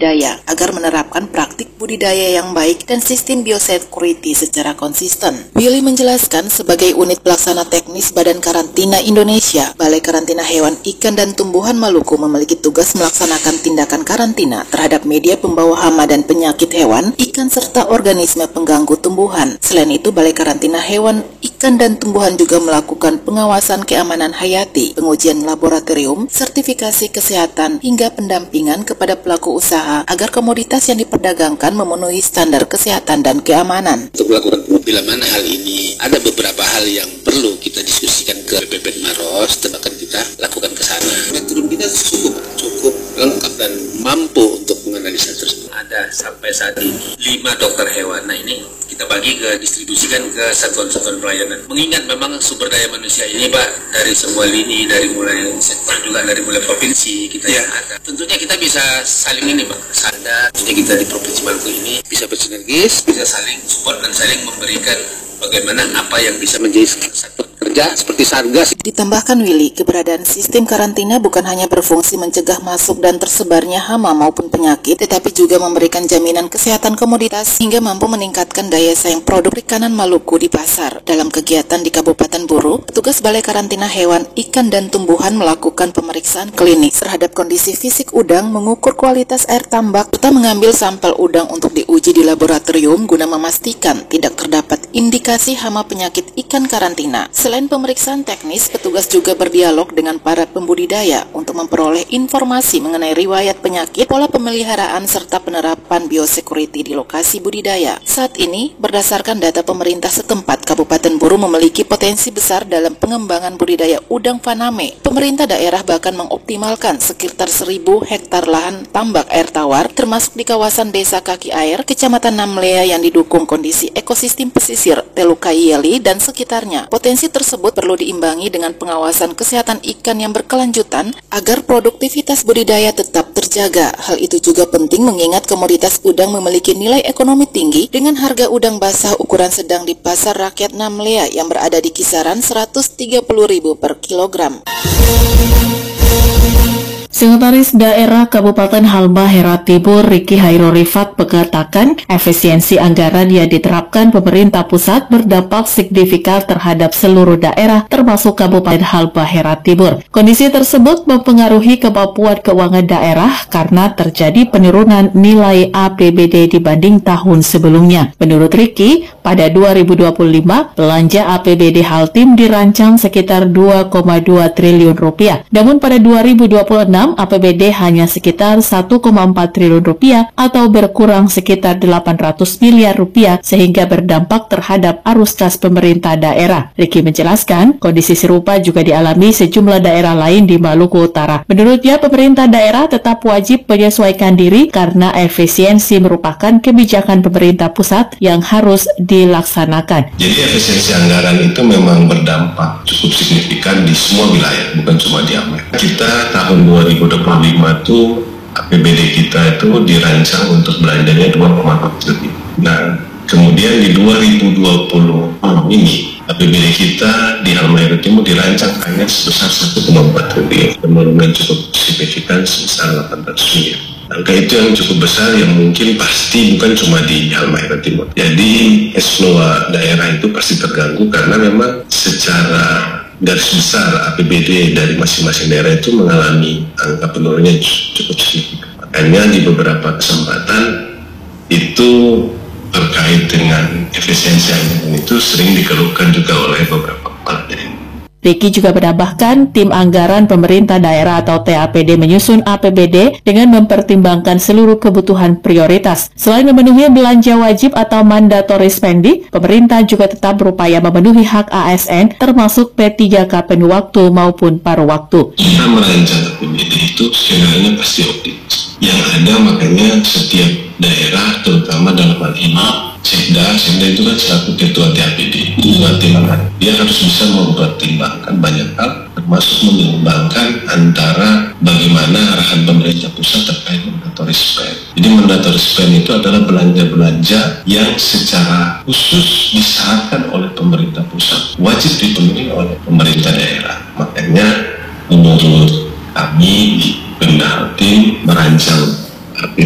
budidaya agar menerapkan praktik budidaya yang baik dan sistem biosecurity secara konsisten. Willy menjelaskan sebagai unit pelaksana teknis Badan Karantina Indonesia, Balai Karantina Hewan, Ikan, dan Tumbuhan Maluku memiliki tugas melaksanakan tindakan karantina terhadap media pembawa hama dan penyakit hewan, ikan, serta organisme pengganggu tumbuhan. Selain itu, Balai Karantina Hewan, Ikan, dan Tumbuhan juga melakukan pengawasan keamanan hayati, pengujian laboratorium, sertifikasi kesehatan, hingga pendampingan kepada pelaku usaha agar komoditas yang diperdagangkan memenuhi standar kesehatan dan keamanan. Untuk melakukan bila mana hal ini ada beberapa hal yang perlu kita diskusikan ke BPPT Maros, dan akan kita lakukan ke sana. Metode kita cukup lengkap dan mampu untuk menganalisa tersebut. Ada sampai saat ini 5 dokter hewan. Nah, ini kita bagi ke distribusikan ke satuan-satuan pelayanan. Mengingat memang sumber daya manusia ini, Pak, dari semua lini, dari mulai sektor juga, dari mulai provinsi kita yang ada. Tentunya kita bisa saling ini, Pak. Tentunya kita di Provinsi Maluku ini bisa bersinergis, bisa saling support dan saling memberikan bagaimana apa yang bisa menjadi satuan kerja seperti Satgas. Ditambahkan Willy, keberadaan sistem karantina bukan hanya berfungsi mencegah masuk dan tersebarnya hama maupun penyakit, tetapi juga memberikan jaminan kesehatan komoditas hingga mampu meningkatkan daya saing produk perikanan Maluku di pasar. Dalam kegiatan di Kabupaten Buru, petugas Balai Karantina Hewan, Ikan, dan Tumbuhan melakukan pemeriksaan klinis terhadap kondisi fisik udang, mengukur kualitas air tambak, serta mengambil sampel udang untuk diuji di laboratorium guna memastikan tidak terdapat indikasi hama penyakit ikan karantina. Selain pemeriksaan teknis, petugas juga berdialog dengan para pembudidaya untuk memperoleh informasi mengenai riwayat penyakit, pola pemeliharaan, serta penerapan biosecurity di lokasi budidaya. Saat ini, berdasarkan data pemerintah setempat, Kabupaten Buru memiliki potensi besar dalam pengembangan budidaya udang faname. Pemerintah daerah bahkan mengoptimalkan sekitar 1.000 hektar lahan tambak air tawar, termasuk di kawasan Desa Kaki Air, Kecamatan Namlea yang didukung kondisi ekosistem pesisir Telukaieli dan sekitarnya. Potensi tersebut perlu diimbangi dengan pengawasan kesehatan ikan yang berkelanjutan agar produktivitas budidaya tetap terjaga. Hal itu juga penting mengingat komoditas udang memiliki nilai ekonomi tinggi dengan harga udang basah ukuran sedang di pasar rakyat Namlea yang berada di kisaran Rp130.000 per kilogram. Sekretaris Daerah Kabupaten Halmahera Tibur Riki Hairo Rifat mengatakan efisiensi anggaran yang diterapkan pemerintah pusat berdampak signifikan terhadap seluruh daerah termasuk Kabupaten Halmahera Tibur. Kondisi tersebut mempengaruhi kemampuan keuangan daerah karena terjadi penurunan nilai APBD dibanding tahun sebelumnya. Menurut Riki, pada 2025 belanja APBD Haltim dirancang sekitar 2,2 triliun rupiah. Namun pada 2026 APBD hanya sekitar 1,4 triliun rupiah atau berkurang sekitar 800 miliar rupiah sehingga berdampak terhadap arus kas pemerintah daerah. Riki menjelaskan, kondisi serupa juga dialami sejumlah daerah lain di Maluku Utara. Menurutnya, pemerintah daerah tetap wajib menyesuaikan diri karena efisiensi merupakan kebijakan pemerintah pusat yang harus dilaksanakan. Jadi efisiensi anggaran itu memang berdampak cukup signifikan di semua wilayah, bukan cuma di Halmahera. Kita tahun 2025 itu APBD kita itu dirancang untuk belanjanya 2,4 triliun. Nah, kemudian di 2020 ini APBD kita di Halmahera Timur dirancang hanya sebesar 1,4 triliun. Penurunan cukup signifikan sebesar 800 miliar. Angka itu yang cukup besar yang mungkin pasti bukan cuma di Halmahera Timur. Jadi semua daerah itu pasti terganggu karena memang secara garis besar APBD dari masing-masing daerah itu mengalami angka penurunannya cukup signifikan. Makanya di beberapa kesempatan itu terkait dengan efisiensi anggaran itu sering dikeluhkan juga oleh beberapa kepala daerah. Riki juga menambahkan tim anggaran pemerintah daerah atau TAPD menyusun APBD dengan mempertimbangkan seluruh kebutuhan prioritas. Selain memenuhi belanja wajib atau mandatory spending, pemerintah juga tetap berupaya memenuhi hak ASN termasuk P3K penuh waktu maupun paruh waktu. Kita merancang APBD itu skenario pasti optimis. Yang ada makanya setiap daerah terutama dalam hal ini Sekda itu kan selaku ketua TAPD, dia harus bisa mempertimbangkan banyak hal, termasuk menimbangkan antara bagaimana arahan pemerintah pusat terkait mandatory spend. Jadi mandatory spend itu adalah belanja-belanja yang secara khusus disyaratkan oleh pemerintah pusat, wajib dipenuhi oleh pemerintah daerah. Makanya menurut kami di Pemda Haltim merancang